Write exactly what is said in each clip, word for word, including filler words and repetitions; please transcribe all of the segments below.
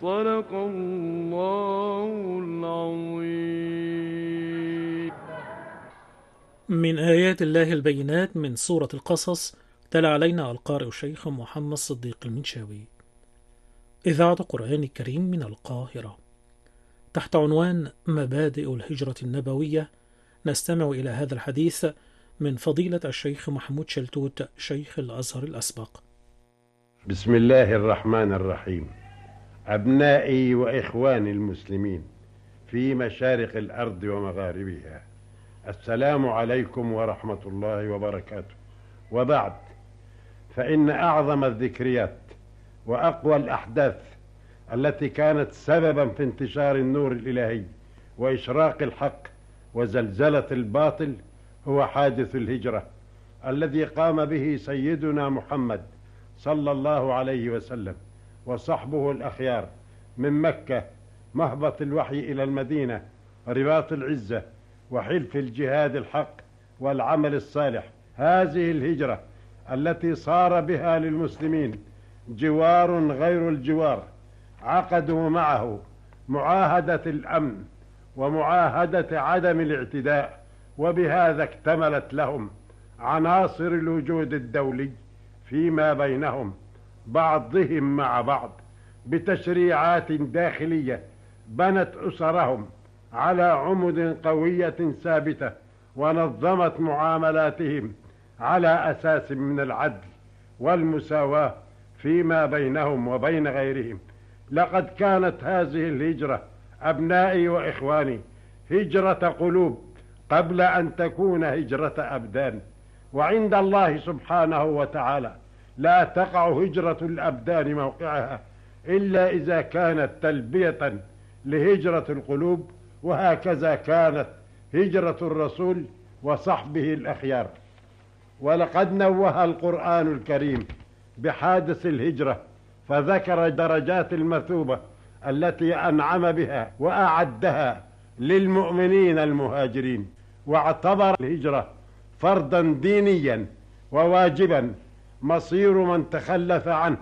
صدق الله العظيم. من آيات الله البينات من سورة القصص، تلا علينا القارئ الشيخ محمد صديق المنشاوي. إذاعة القرآن الكريم من القاهرة، تحت عنوان مبادئ الهجرة النبوية، نستمع إلى هذا الحديث من فضيلة الشيخ محمود شلتوت شيخ الأزهر الأسبق. بسم الله الرحمن الرحيم. أبنائي وإخواني المسلمين في مشارق الأرض ومغاربها، السلام عليكم ورحمة الله وبركاته. وبعد، فإن أعظم الذكريات وأقوى الأحداث التي كانت سببا في انتشار النور الإلهي وإشراق الحق وزلزلة الباطل هو حادث الهجرة الذي قام به سيدنا محمد صلى الله عليه وسلم وصحبه الأخيار من مكة مهبط الوحي إلى المدينة، رباط العزة وحلف الجهاد الحق والعمل الصالح. هذه الهجرة التي صار بها للمسلمين جوار غير الجوار، عقدوا معه معاهدة الأمن ومعاهدة عدم الاعتداء، وبهذا اكتملت لهم عناصر الوجود الدولي فيما بينهم بعضهم مع بعض بتشريعات داخلية بنت أسرهم على عمد قوية ثابتة، ونظمت معاملاتهم على أساس من العدل والمساواة فيما بينهم وبين غيرهم. لقد كانت هذه الهجرة أبنائي وإخواني هجرة قلوب قبل أن تكون هجرة أبدان، وعند الله سبحانه وتعالى لا تقع هجرة الأبدان موقعها إلا إذا كانت تلبية لهجرة القلوب، وهكذا كانت هجرة الرسول وصحبه الأخيار. ولقد نوه القرآن الكريم بحادث الهجرة، فذكر درجات المثوبة التي أنعم بها وأعدها للمؤمنين المهاجرين، واعتبر الهجرة فرضا دينيا وواجبا مصير من تخلف عنه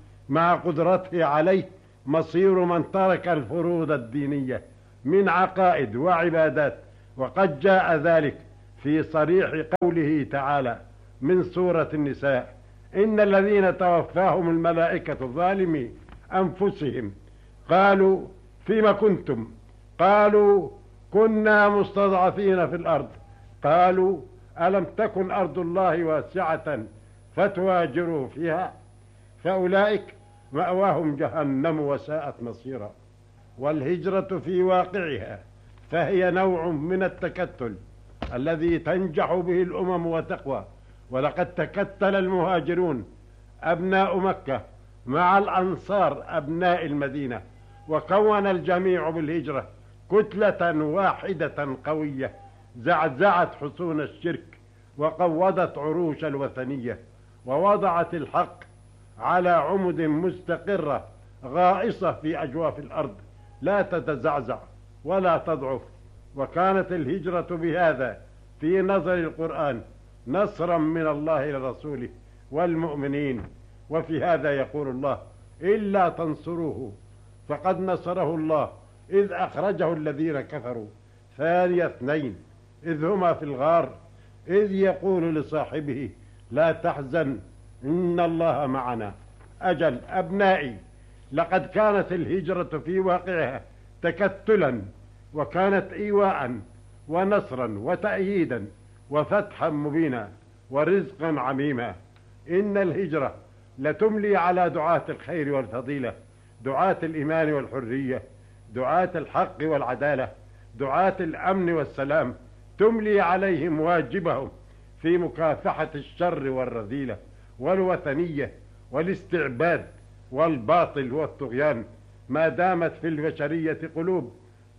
مع قدرته عليه مصير من ترك الفروض الدينية من عقائد وعبادات. وقد جاء ذلك في صريح قوله تعالى من سورة النساء: إن الذين توفاهم الملائكة ظالمي أنفسهم قالوا فيما كنتم، قالوا كنا مستضعفين في الأرض، قالوا ألم تكن أرض الله واسعة فتواجروا فيها، فأولئك مأواهم جهنم وساءت مصيرا. والهجرة في واقعها فهي نوع من التكتل الذي تنجح به الأمم وتقوى. ولقد تكتل المهاجرون أبناء مكة مع الأنصار أبناء المدينة، وكون الجميع بالهجرة كتلة واحدة قوية زعزعت حصون الشرك وقوضت عروش الوثنية، ووضعت الحق على عمد مستقرة غائصة في أجواف الأرض لا تتزعزع ولا تضعف. وكانت الهجرة بهذا في نظر القرآن نصرا من الله لرسوله والمؤمنين. وفي هذا يقول الله: إلا تنصروه فقد نصره الله إذ أخرجه الذين كفروا ثاني اثنين إذ هما في الغار إذ يقول لصاحبه لا تحزن إن الله معنا. أجل أبنائي، لقد كانت الهجرة في واقعها تكتلا، وكانت إيواء ونصرا وتأييدا وفتحا مبينا ورزقا عميما. إن الهجرة لتملي على دعاة الخير والفضيلة، دعاة الإيمان والحرية، دعاة الحق والعدالة، دعاة الأمن والسلام، تملي عليهم واجبهم في مكافحة الشر والرذيلة والوثنية والاستعباد والباطل والطغيان، ما دامت في البشرية قلوب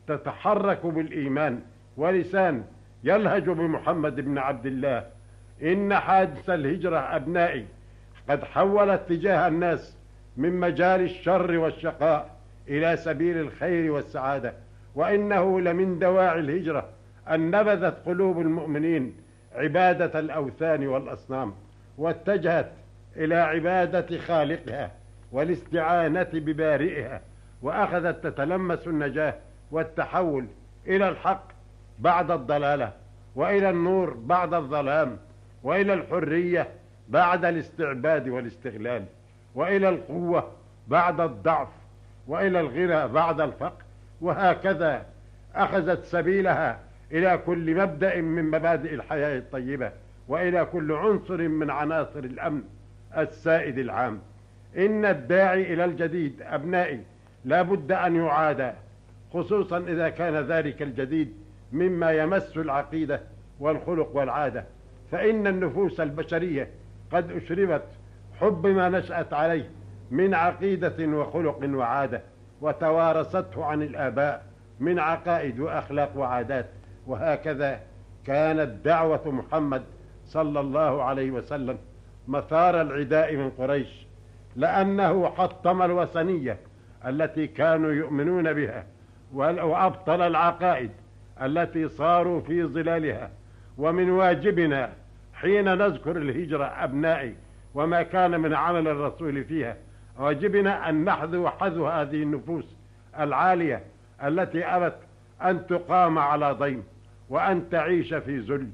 تتحرك بالإيمان ولسان يلهج بمحمد بن عبد الله. إن حادث الهجرة أبنائي قد حول اتجاه الناس من مجال الشر والشقاء إلى سبيل الخير والسعادة، وإنه لمن دواعي الهجرة أن نبذت قلوب المؤمنين عبادة الأوثان والأصنام، واتجهت إلى عبادة خالقها والاستعانة ببارئها وأخذت تتلمس النجاة والتحول إلى الحق بعد الضلالة، وإلى النور بعد الظلام، وإلى الحرية بعد الاستعباد والاستغلال، وإلى القوة بعد الضعف، وإلى الغنى بعد الفقر، وهكذا أخذت سبيلها إلى كل مبدأ من مبادئ الحياة الطيبة، وإلى كل عنصر من عناصر الأمن السائد العام. إن الداعي إلى الجديد أبنائي لا بد أن يعاد، خصوصا إذا كان ذلك الجديد مما يمس العقيدة والخلق والعادة، فإن النفوس البشرية قد أشربت حب ما نشأت عليه من عقيدة وخلق وعادة، وتوارثته عن الآباء من عقائد وأخلاق وعادات. وهكذا كانت دعوة محمد صلى الله عليه وسلم مثار العداء من قريش، لأنه حطم الوثنية التي كانوا يؤمنون بها، وأبطل العقائد التي صاروا في ظلالها. ومن واجبنا حين نذكر الهجرة أبنائي وما كان من عمل الرسول فيها، واجبنا أن نحذو حذو هذه النفوس العالية التي أبت أن تقام على ضيم، وأن تعيش في ذل،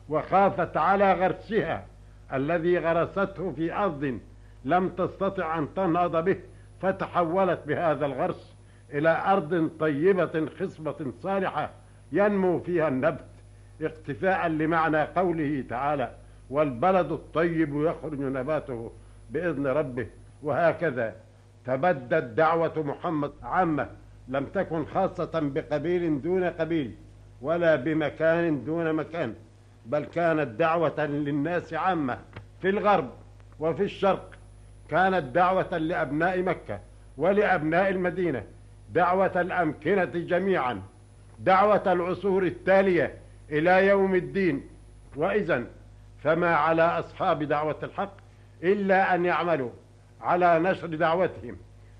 وخافت على غرسها الذي غرسته في أرض لم تستطع أن تنهض به، فتحولت بهذا الغرس إلى أرض طيبة خصبة صالحة ينمو فيها النبت، اقتفاء لمعنى قوله تعالى: والبلد الطيب يخرج نباته بإذن ربه. وهكذا تبدت دعوة محمد عامة، لم تكن خاصة بقبيل دون قبيل ولا بمكان دون مكان، بل كانت دعوة للناس عامة في الغرب وفي الشرق. كانت دعوة لأبناء مكة ولأبناء المدينة، دعوة الأمكنة جميعا، دعوة العصور التالية إلى يوم الدين. وإذن فما على أصحاب دعوة الحق إلا أن يعملوا على نشر دعوتهم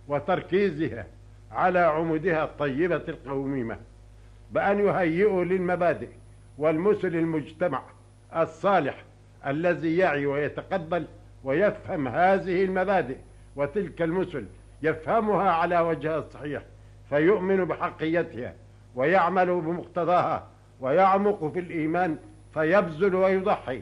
وتركيزها على عمودها الطيبة القويمة، بأن يهيئوا للمبادئ والمثل المجتمع الصالح الذي يعي ويتقبل ويفهم هذه المبادئ وتلك المثل، يفهمها على وجهها الصحيح، فيؤمن بحقيتها ويعمل بمقتضاها، ويعمق في الإيمان فيبذل ويضحي